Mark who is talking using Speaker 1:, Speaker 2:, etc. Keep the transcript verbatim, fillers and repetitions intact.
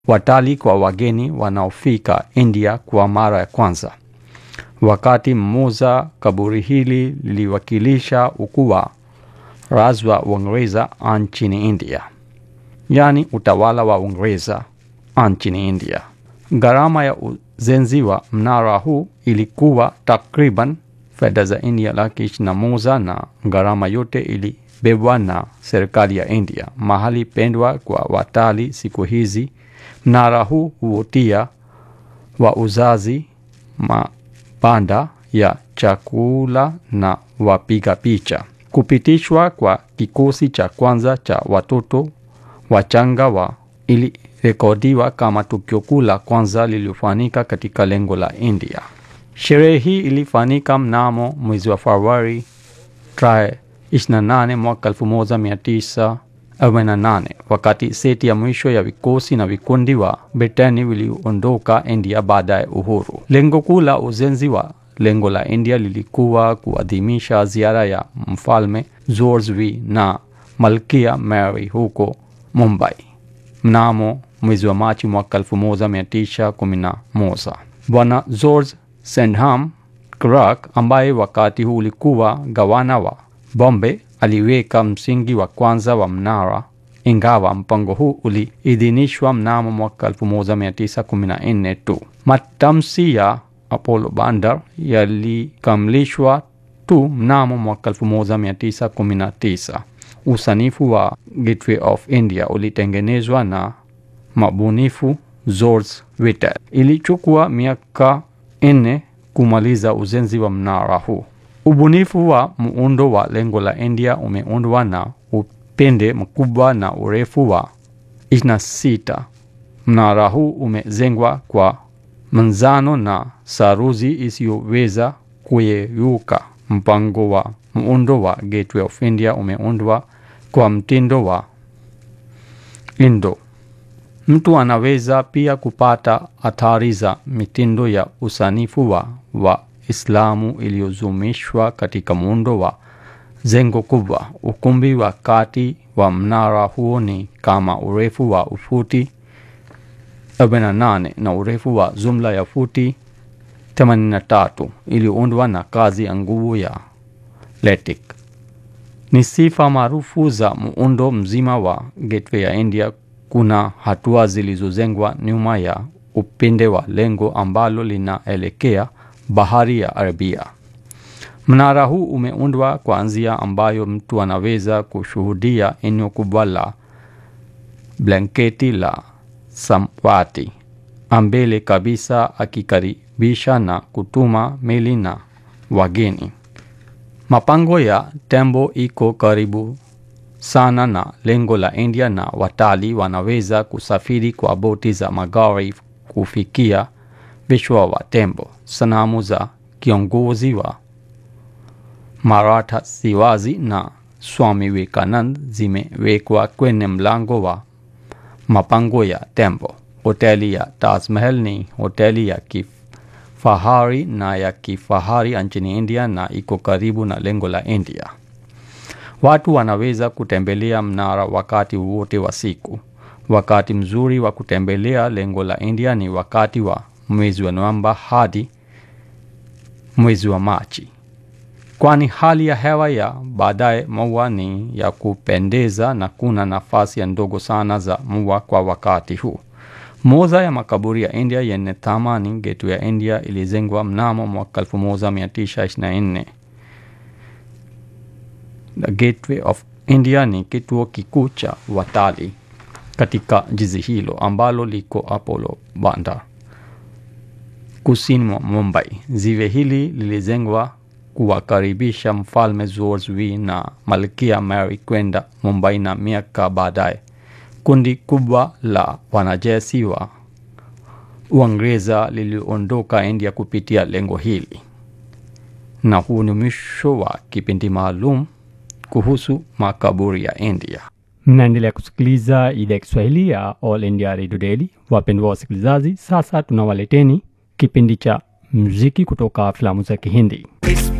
Speaker 1: watalii kwa wageni wanaofika India kwa mara ya kwanza. Wakati mmoja kaburi hili liliwakilisha ukuu wa razi wa Uingereza nchini India, yani utawala wa Uingereza nchini India. Gharama ya ujenzi wa mnara huu ilikuwa takriban fedha za India laki ishirini na moja na gharama yote ilibebwa na serikali ya India. Mahali pendwa kwa watalii siku hizi, mnara huu huvutia wauzaji, mabanda ya chakula na wapiga picha. Kupitishwa kwa kikosi cha kwanza cha watoto wachanga wa ilirekodiwa kama tukio kuu la kwanza lililofanyika katika lengo la India. Sherehe hii ilifanyika mnamo mwezi wa Februari tarehe ishirini na nane mwaka elfu moja mia tisa arobaini na nane, wakati seti ya mwisho ya vikosi na vikundi wa Britani viliondoka India baada ya uhuru. Lengo kuu la ujenzi wa lengo la India lilikuwa kuadhimisha ziara ya mfalme George the First na Malkia Mary huko Mumbai mnamo mwezi wa Machi mwaka elfu moja mia tisa kumi na moja. Bwana George Sandham Clark, ambaye wakati huu ulikuwa gavana wa Bombay, aliweka msingi wa kwanza wa mnara, ingawa mpango huu uliidhinishwa mnamo mwaka elfu moja mia tisa kumi na nne tu. Matamshi ya Apollo Bandar yalikamilishwa tu mnamo mwaka elfu moja mia tisa kumi na tisa. Usanifu wa Gateway of India ulitengenezwa na mabunifu George Whitel. Ilichukua miaka nne kumaliza ujenzi wa mnara huu. Ubunifu wa muundo wa lengo la India umeundwa na upinde mkubwa na urefu wa ishirini na sita. Mnara huu umejengwa kwa manzano na saruji isiyoweza kuyeyuka. Mpango wa muundo wa Gateway of India umeundwa kwa mtindo wa Indo. Mtu anaweza pia kupata athari za mitindo ya usanifu wa Waislamu iliyozumishwa katika muundo wa jengo kubwa. Ukumbi wa kati wa mnara huo ni kama urefu wa ufuti arobaini na nane na urefu wa jumla ya futi themanini na tatu, iliyoundwa na kazi ya nguvu ya LATIK. Ni sifa maarufu za muundo mzima wa Gateway ya India. Kuna hatua zilizojengwa nyuma ya upinde wa lengo ambalo linaelekea bahari ya Arabia. Mnara huu umeundwa kwa njia ambayo mtu anaweza kushuhudia eneo kubwa la blanketi la samawati ambele kabisa, akikaribisha na kutuma meli na wageni. Mapango ya tembo iko karibu sana na lengo la India na watalii wanaweza kusafiri kwa boti za magari kufikia vichwa wa tembo. Sanamu za kiongozi wa Maratha Shivaji na Swami Vivekanand zimewekwa kwenye mlango wa mapango ya tembo. Hoteli ya Taj Mahal ni hoteli ya kifahari na ya kifahari nchini India na iko karibu na lengo la India. Watu wanaweza kutembelea mnara wakati wote wa siku. Wakati mzuri wa kutembelea lengo la India ni wakati wa mwezi wa Novemba hadi mwezi wa Machi, kwani hali ya hewa ya baadaye mvua ni ya kupendeza na kuna nafasi ya ndogo sana za mvua kwa wakati huu. Moja ya makaburi ya India yenye thamani, Gateway ya India, ilijengwa mnamo mwaka elfu moja mia tisa ishirini na nne. The Gateway of India ni kituo kikuu cha watalii katika jiji hilo ambalo liko Apollo Bandar, kusini mwa Mumbai. Ziwe hili lilijengwa kuwakaribisha mfalme George the First na Malkia Mary kwenda Mumbai, na miaka baadaye kundi kubwa la wanajeshi wa Uingereza liliondoka India kupitia lengo hili. Na huu ni mwisho wa kipindi maalum kuhusu makaburi ya India.
Speaker 2: Mnaendelea kusikiliza idhaa ya Kiswahili ya All India Radio Daily. Wapendwa wasikilizaji, sasa tunawaleteni kipindi cha muziki kutoka filamu za Kihindi.